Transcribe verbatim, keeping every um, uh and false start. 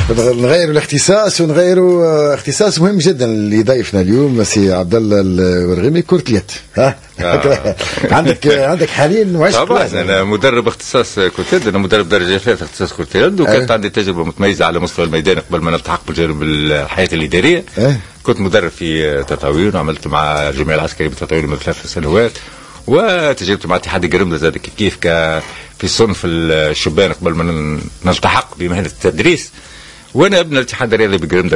نغيروا الاختصاص ونغيروا اختصاص مهم جدا اللي ضيفنا اليوم سي عبد الله الورغيمي، كرة اليد. ها آه. عندك عندك حاليا وعشت طبعا انا مدرب اختصاص كرة اليد، انا مدرب درجه ثالثه اختصاص كرة اليد، وكانت أه. عندي تجربه متميزه على مستوى الميدان قبل ما نلتحق بالجانب الحياه الاداريه. أه. كنت مدرب في تطاوين وعملت مع الجمعيه العسكريه بتطاوين من ثلاث سنوات، وتجربتي مع اتحاد قرملة زاد كيف ك في صنف الشبان قبل ما نلتحق بمهنه التدريس. وانا ابن الاتحاد الرياضي بقرملة